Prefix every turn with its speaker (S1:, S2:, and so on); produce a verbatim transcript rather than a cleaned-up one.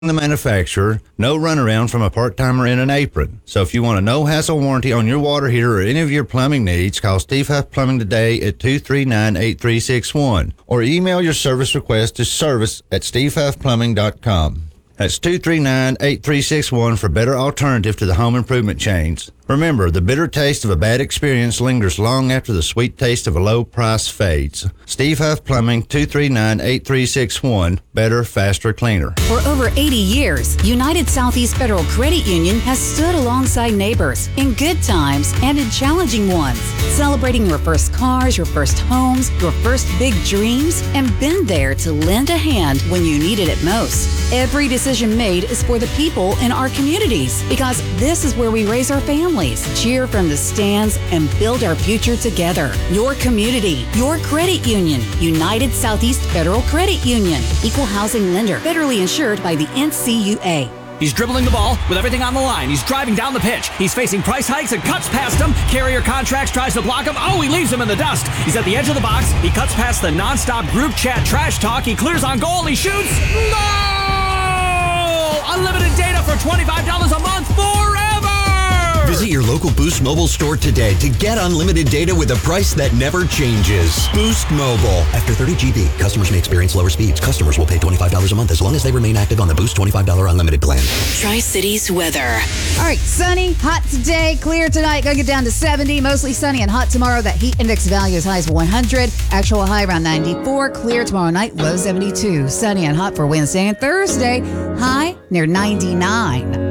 S1: the manufacturer, no runaround from a part-timer in an apron. So if you want a no-hassle warranty on your water heater or any of your plumbing needs, call Steve Huff Plumbing today at two three nine, eight three six one or email your service request to service at steve huff plumbing dot com. That's two three nine, eight three six one for better alternative to the home improvement chains. Remember, the bitter taste of a bad experience lingers long after the sweet taste of a low price fades. Steve Huff Plumbing, two three nine, eight three six one. Better, faster, cleaner.
S2: For over eighty years, United Southeast Federal Credit Union has stood alongside neighbors in good times and in challenging ones, celebrating your first cars, your first homes, your first big dreams, and been there to lend a hand when you needed it most. Every decision made is for the people in our communities, because this is where we raise our families, cheer from the stands, and build our future together. Your community, your credit union. United Southeast Federal Credit Union. Equal housing lender. Federally insured by the N C U A.
S3: He's dribbling the ball with everything on the line. He's driving down the pitch. He's facing price hikes and cuts past him. Carrier Contracts tries to block him. Oh, he leaves him in the dust. He's at the edge of the box. He cuts past the nonstop group chat trash talk. He clears on goal. He shoots. No! Unlimited data for twenty-five dollars a month forever!
S4: Visit your local Boost Mobile store today to get unlimited data with a price that never changes. Boost Mobile. After thirty gigabytes, customers may experience lower speeds. Customers will pay twenty-five dollars a month as long as they remain active on the Boost twenty-five dollars unlimited plan.
S5: Tri-Cities weather.
S6: All right, sunny, hot today, clear tonight. Gonna get down to seventy. Mostly sunny and hot tomorrow. That heat index value as high as one hundred. Actual high around ninety-four. Clear tomorrow night, low seventy-two. Sunny and hot for Wednesday and Thursday. High near ninety-nine.